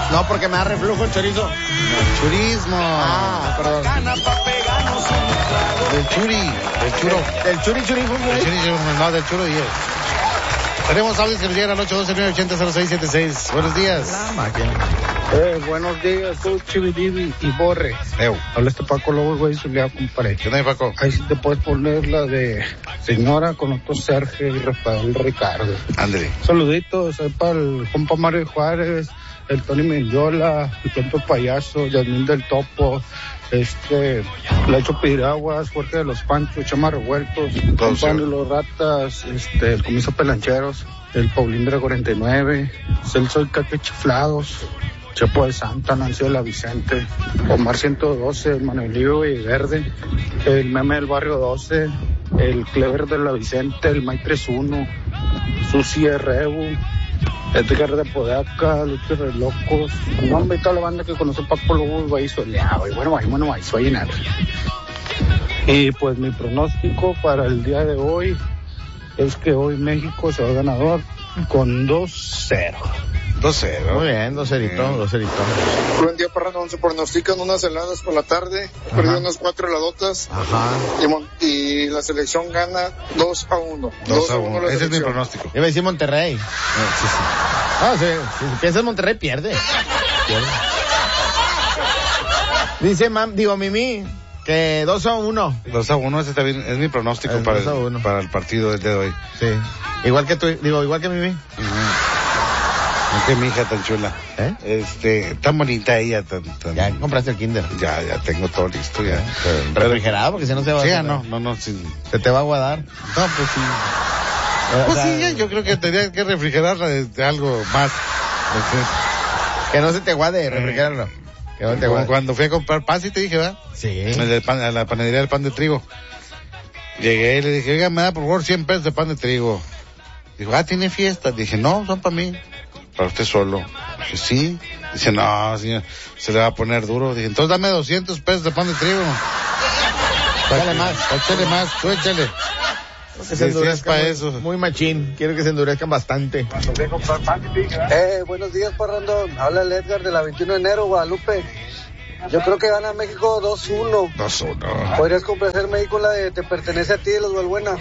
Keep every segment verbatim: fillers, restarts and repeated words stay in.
No, porque me da reflujo el chorizo. El churismo. Ah, perdón. Del churi, del churo. Del churi churi fútbol. Del churi, no, del churo diez. Tenemos audios que nos llegan al ocho doce nueve ochenta cero seis siete seis. Buenos días. La máquina. Eh, buenos días, tú, Chividivi y Borre. Ew. Habla este Paco Lobos, güey, su lea, compadre. ¿Qué tal, Paco? Ahí sí te puedes poner la de señora con otro Sergio y Rafael Ricardo. Ándale. Saluditos, ahí para el compa Mario Juárez, el Tony Mendiola, el tonto payaso, Yasmín del Topo, este, Lacho Piraguas, Jorge de los Panchos, Chama Revueltos, Juan de los Ratas, este, el Comiso Pelancheros, el Paulín de la cuarenta y nueve, Celso y Caque Chiflados, Chepo de Santa, Nancy de la Vicente, Omar ciento doce, el Manuelillo y Verde, el Meme del Barrio doce, el Clever de la Vicente, el May treinta y uno, Susi Rebu, Edgar de Podaca, Lucho de Locos, no hombre, toda la banda que conoce Paco Lobos, va a soleado, y bueno, va, bueno, va, soy nada. Y pues mi pronóstico para el día de hoy es que hoy México se va ganador con dos cero. dos cero. Muy bien, dos ceritos, dos ceritos. Buen día, Parrandón. Se pronostican unas heladas por la tarde. Perdí unas cuatro heladotas. Ajá. Y, Mon- y la selección gana dos a uno. dos a uno. la Ese es mi selección. pronóstico. Iba a decir Monterrey. Ah, sí, sí. Ah, sí. Si piensas en Monterrey, pierde. Pierde. Dice, mam, digo, Mimi, que dos a uno. dos a uno, ese está bien, es mi pronóstico Es para dos a uno. el, para el partido del día de hoy. Sí. Igual que tú, digo, igual que Mimi. No, que mi hija tan chula. ¿Eh? Este, tan bonita ella, tan, tan... Ya compraste el kinder. Ya, ya tengo todo listo, ya. Pero refrigerado, porque si no se va Sí, a... ya no, no, no, sí. Se te va a aguadar. No, pues sí. O Pues sea, sí, ya, yo creo que tendría que refrigerarla de, de algo más. Que no se te aguade, refrigerarlo. Que no te Como aguade. cuando fui a comprar pan, sí te dije, ¿verdad? Sí. En el pan- a la panadería del pan de trigo. Llegué y le dije, oiga, me da por favor cien pesos de pan de trigo. Dijo, ah, ¿tiene fiesta? Dije, no, son para mí. Para usted solo. Dije, sí. Dice, no, señor, se le va a poner duro. Dije, entonces dame doscientos pesos de pan de trigo. Échale más. Échale más, tú échale. Que Sí, se sí, es endurezcan para muy- eso. Muy machín. Quiero que se endurezcan bastante. Eh, buenos días, Parrandón. Habla el Edgar de la veintiuno de enero, Guadalupe. Yo creo que gana México dos uno. dos uno. ¿Podrías complacerme ahí con la de Te pertenece a ti de los Valbuena?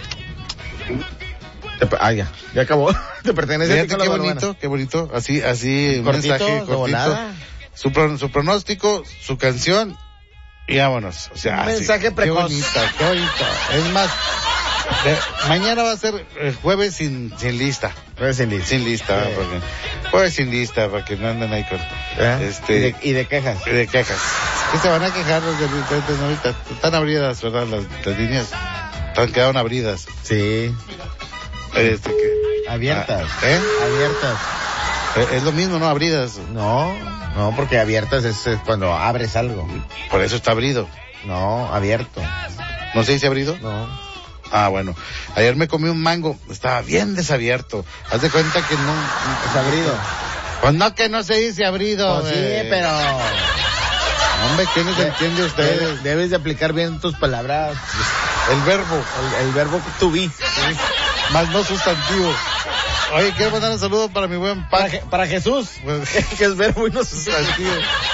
Te- Ah, ya. Ya acabó. Te pertenece a ti Fíjate con la qué Valbuena. bonito, qué bonito. Así, así, un Cortito, mensaje de cortito. volada. Su, pro- su pronóstico, su canción y vámonos. O sea, Un así. mensaje precoz. Qué bonito, qué bonito. Es más, eh, mañana va a ser el jueves sin, sin lista. Pues sin lista. Sin lista, Sí. porque, jueves sin lista, para que no anden ahí con, ¿Eh? este, Y, de, y de quejas. de quejas. Que se van a quejar los delincuentes ahorita. Están abridas, ¿verdad? Las, las líneas están, quedaron abridas. Sí. Este, que, Abiertas. ah, ¿eh? Abiertas. Eh, Es lo mismo, ¿no? Abridas. No, no, porque abiertas es, es cuando abres algo. Por eso está abrido. No, abierto. ¿No se dice abrido? No. Ah, bueno. Ayer me comí un mango. Estaba bien desabierto. Haz de cuenta que no... Es abrido. Pues no, que no se dice abrido. Pues sí, güey. pero... Hombre, ¿quién les entiende a ustedes? Debes, debes de aplicar bien tus palabras. El verbo. El, el verbo to be. Más no sustantivo. Oye, quiero mandar un saludo para mi buen Para, Pac. Je- para Jesús, Pues, que es verbo y no sustantivo.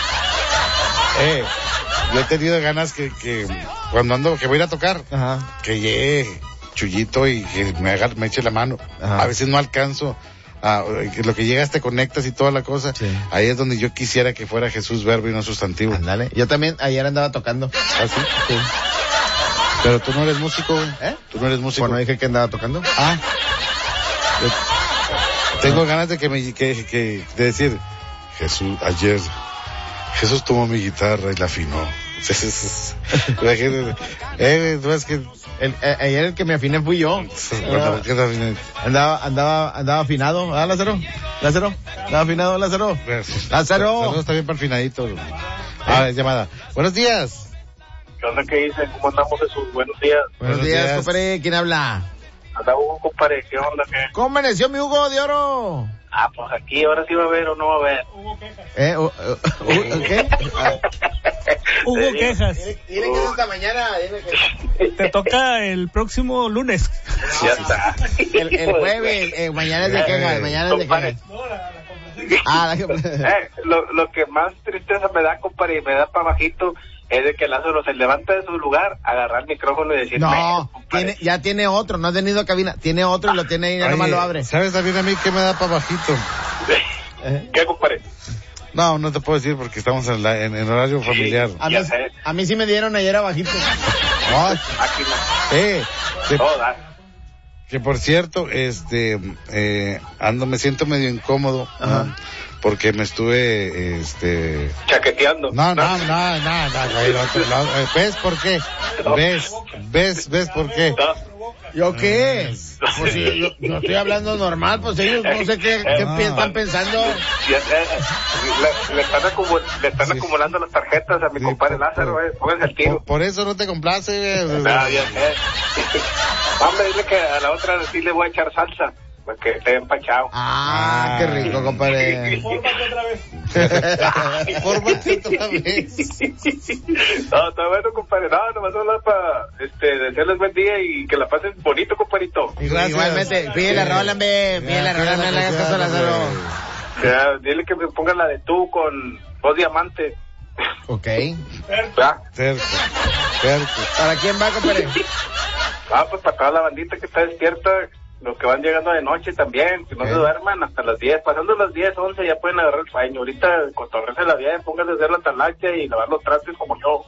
eh, yo he tenido ganas que, que cuando ando, que voy a ir a tocar, Ajá. que llegue Chuyito y que me, haga, me eche la mano. Ajá. A veces no alcanzo. A, que lo que llegas te conectas y toda la cosa. Sí. Ahí es donde yo quisiera que fuera Jesús verbo y no sustantivo. Ándale. Yo también ayer andaba tocando. ¿Ah, sí? Sí. Pero tú no eres músico, güey. ¿Eh? Tú no eres músico. Bueno, dije que andaba tocando. Ah. Yo tengo ganas de que me, que, que, de decir, Jesús, ayer, Jesús tomó mi guitarra y la afinó. Imagínate. Eh, tú ves que, El, eh, ayer el que me afiné fui yo. bueno, ¿qué tal? Andaba, andaba, andaba afinado. ¿Ah, Lázaro? ¿Lázaro? ¿Andaba afinado, Lázaro? Lázaro. Saludos también para el finadito. Ah, es llamada. Buenos días. ¿Qué onda? ¿Qué dicen? ¿Cómo andamos, Jesús? Buenos días. Buenos, Buenos días, días. compadre. ¿Quién habla? Anda Hugo, compadre. ¿Qué onda? ¿Qué? ¿Cómo amaneció mi Hugo de oro? Ah, pues aquí ahora sí va a haber o no va a haber. ¿Eh? Uh, uh, uh, ¿Qué? Hugo Quejas. Dile que es esta mañana. Dile que... Te toca el próximo lunes. Ya está. El, el jueves, eh, mañana es de quejas, mañana es de Compadre, quejas. Ah, la que... eh, lo, lo que más tristeza me da, compadre, y me da para bajito, es de que Lázaro se levanta de su lugar, agarrar el micrófono y decir... No, tiene, ya tiene otro, no has venido a cabina, tiene otro y lo tiene ahí, ya nomás lo abre. ¿Sabes también a mí qué me da para bajito? ¿Qué, compadre? No, no te puedo decir porque estamos en, la, en, en horario familiar. A mí, a mí sí me dieron ayer abajito. Ay, eh, que, No, da. que por cierto, este, eh, ando, me siento medio incómodo, ¿no? Porque me estuve, este... Chaqueteando. No, no, no, no, no, no, el otro lado. ¿Ves por qué? ¿Ves? ¿Ves? ¿Ves por qué? ¿Yo qué? Pues si yo, yo estoy hablando normal, pues ellos no sé qué, qué No. están pensando. Le, le están, acumu- le están Sí. acumulando las tarjetas a mi Sí, compadre por- Lázaro, eh. Pónganse el tiro. Por, por eso no te complace, güey. Ah, ya sé. Hombre, dile que a la otra sí le voy a echar salsa, para que esté empachado. Ah, qué rico, compadre. Fórmate otra vez. No, está bueno, compadre. No, nomás hablar para este, desearles buen día y que la pasen bonito, compadrito. Gracias. Igualmente, pide la rola, me, pide la rola, no le hagas caso a Lázaro. Ya, dile que me pongan la de tú con dos diamantes. Ok. ¿Va? Cerco, cerco. ¿Para quién va, compadre? Ah, pues para toda la bandita que está despierta, los que van llegando de noche también, que no Ok. se duerman hasta las diez, pasando las diez, once ya pueden agarrar el sueño. Ahorita cotorrese la vida, pónganse a hacer la talacha y lavar los trastes como yo.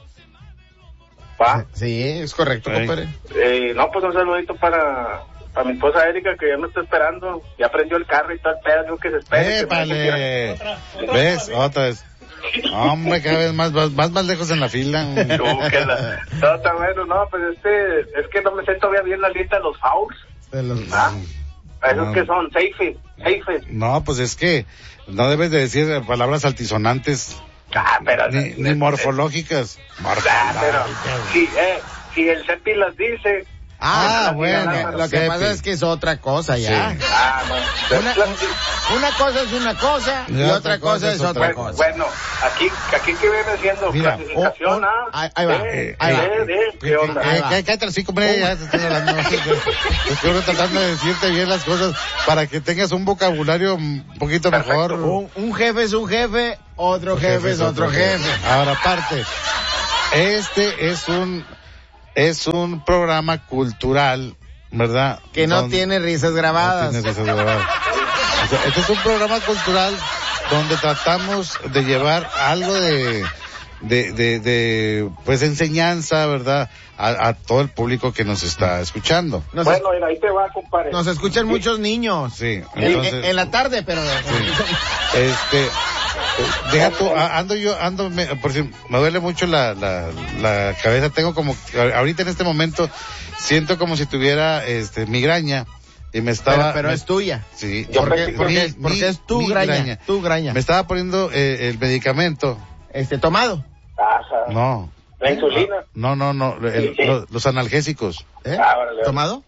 ¿Va? Sí, es correcto, Sí. compadre. Eh, no, pues un saludito para, para mi esposa Erika, que ya me está esperando, ya prendió el carro y todo el pedo, digo que se espere. que me ¡Épale! ¿Ves? Otra vez. Hombre, cada vez más, más, más, más lejos en la fila. Tú, que la- no, está bueno, no, pues este, es que no me sé todavía bien la lista de los fouls. De los- ¿Ah? ¿Esos No. que son? Safes, safes. No, pues es que no debes de decir palabras altisonantes Ah, pero... ni, ni morfológicas. Ah, pero si, eh, si el Cepi las dice... Ah, pues, bueno, Lázaro. Lo que Cepi. pasa es que es otra cosa ya. Sí. Ah, no. Una, una cosa es una cosa y, otra cosa es otra Bueno, cosa. bueno, aquí, aquí que viene siendo Mira, clasificación, o- o- ¿ah? ahí- ahí va, De, ahí va. de, de, ¿qué onda? Ahí va. Eh, cállate el cinco, hombre, ya te estoy hablando. Estoy tratando de decirte bien las cosas para que tengas un vocabulario un poquito mejor. Un, un jefe es un jefe, otro jefe, es otro jefe. Ahora, aparte, este es un, es un programa cultural, ¿verdad? Que no Donde- tiene risas grabadas. no tiene risas grabadas. O sea, este es un programa cultural donde tratamos de llevar algo de, de, de, de pues enseñanza, ¿verdad? A, a todo el público que nos está escuchando. Nos, Bueno, mira, ahí te va, compadre. nos escuchan muchos niños. Sí, En- entonces, en, en la tarde, pero... este, eh, deja tú, a- ando yo, ando, me, por si me duele mucho la, la, la cabeza, tengo como, ahorita en este momento, siento como si tuviera, este, migraña, y me estaba... pero pero me- es tuya. Sí, Yo Porque, pensé- porque, mi- porque mi- es tu mi graña, tu graña. Me estaba poniendo eh, el medicamento. Este, tomado. Ajá. No, La insulina. no, no, no, el- lo- los analgésicos. ¿Eh? Ah, órale. ¿Tomado?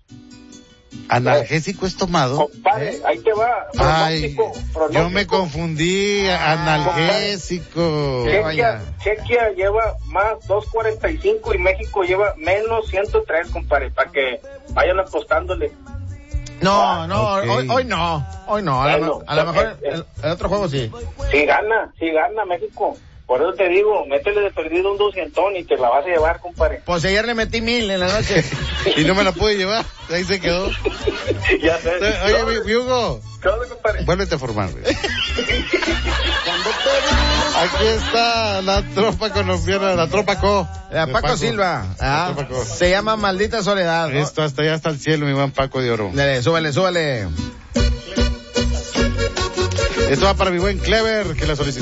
¿Analgésico es tomado? Compadre, ahí te va. Ay, Pronóstico, pronóstico. yo me confundí, analgésico. ¿Qué? vaya. Chequia, Chequia lleva más dos cuarenta y cinco y México lleva menos ciento tres, compadre, para que vayan apostándole. No, no, ok. hoy, hoy no, hoy no. A, lo Bueno, me- a lo mejor eh, eh. el, el otro juego sí. Si gana, si gana México. Por eso te digo, métele de perdido un doscientón y te la vas a llevar, compadre. Pues ayer le metí mil en la noche. Y no me la pude llevar, ahí se quedó. Ya sé. Oye, mi, mi Hugo, ¿Qué onda, compadre? vuélvete a formar, güey. Aquí está la tropa colombiana, la tropa Co. La de Paco, Silva. Ah, La tropa Co. se llama Maldita Soledad, ¿no? Esto hasta allá hasta el cielo, mi buen Paco de Oro. Dale, súbele, súbele. Esto va para mi buen Clever, que la solicitó.